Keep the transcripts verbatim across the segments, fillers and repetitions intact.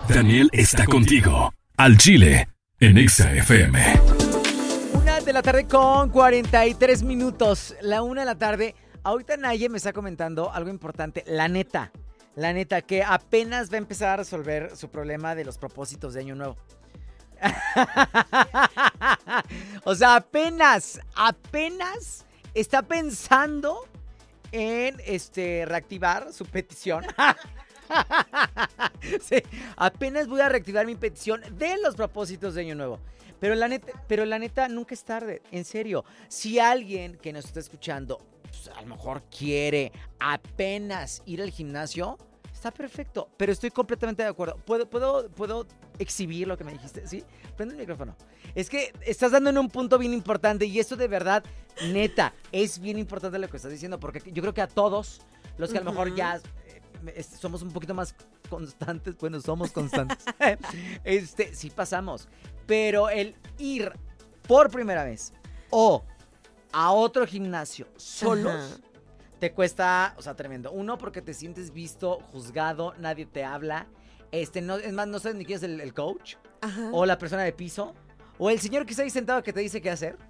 Daniel está contigo. Al Chile, en Exa F M. Una de la tarde con cuarenta y tres minutos. La una de la tarde. Ahorita Naye me está comentando algo importante. La neta, la neta, que apenas va a empezar a resolver su problema de los propósitos de Año Nuevo. O sea, apenas, apenas está pensando en este reactivar su petición. Sí, apenas voy a reactivar mi petición de los propósitos de Año Nuevo. Pero la neta, pero la neta nunca es tarde, en serio. Si alguien que nos está escuchando, pues, a lo mejor quiere apenas ir al gimnasio, está perfecto. Pero estoy completamente de acuerdo. ¿Puedo, puedo, puedo exhibir lo que me dijiste? ¿Sí? Prende el micrófono. Es que estás dando en un punto bien importante y esto de verdad, neta, es bien importante lo que estás diciendo, porque yo creo que a todos los que a lo mejor ya eh, somos un poquito más constantes, bueno, somos constantes, este, sí pasamos. Pero el ir por primera vez o a otro gimnasio solos, ajá, te cuesta, o sea, tremendo. Uno, porque te sientes visto, juzgado, nadie te habla. Este, no, es más, no sabes ni quién es el, el coach, ajá, o la persona de piso, o el señor que está ahí sentado que te dice qué hacer.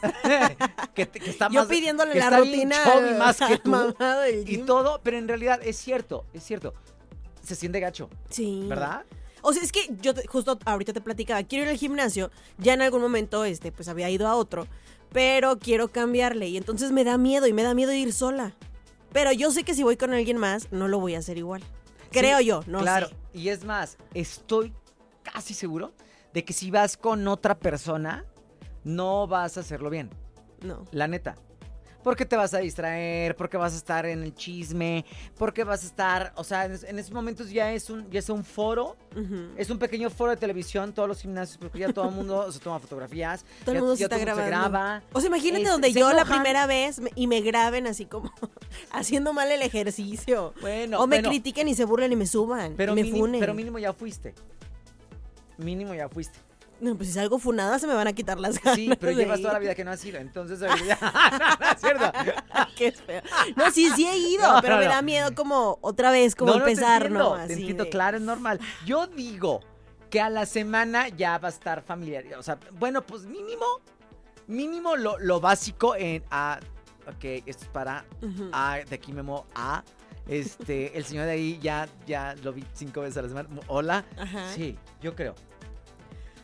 que, te, que está Yo más, pidiéndole que la está rutina bien más que tú y gym. todo, pero en realidad es cierto, es cierto. Se siente gacho. Sí. ¿Verdad? O sea, es que yo te, justo ahorita te platicaba, quiero ir al gimnasio, ya en algún momento, este, pues había ido a otro, pero quiero cambiarle y entonces me da miedo y me da miedo ir sola. Pero yo sé que si voy con alguien más, no lo voy a hacer igual. Creo sí, yo, no claro. sé. Claro, y es más, estoy casi seguro de que si vas con otra persona, no vas a hacerlo bien. No. La neta. Porque te vas a distraer, porque vas a estar en el chisme, porque vas a estar, o sea, en, en esos momentos ya es un, ya es un foro, uh-huh, es un pequeño foro de televisión, todos los gimnasios, porque ya todo el mundo se toma fotografías, todo ya, el mundo ya se está todo grabando. Se graba. O sea, imagínate es, donde yo enojan. La primera vez me, y me graben así como haciendo mal el ejercicio. Bueno, o me bueno, critiquen y se burlen y me suban, pero y me mínimo, funen. Pero mínimo ya fuiste. Mínimo ya fuiste. No, pues si salgo funada se me van a quitar las ganas. Sí, pero llevas toda la vida que no has ido, entonces ya... no, no, es cierto. Qué feo. No, sí, sí he ido, no, pero no, me no. da miedo como otra vez, como no, empezar, no, ¿no? Te Así entiendo, de... claro, es normal. Yo digo que a la semana ya va a estar familiar. O sea, bueno, pues mínimo, mínimo lo, lo básico en... A, ok, esto es para uh-huh. A, de aquí Memo A. Este, el señor de ahí ya, ya lo vi cinco veces a la semana. Hola. Ajá. Sí, yo creo.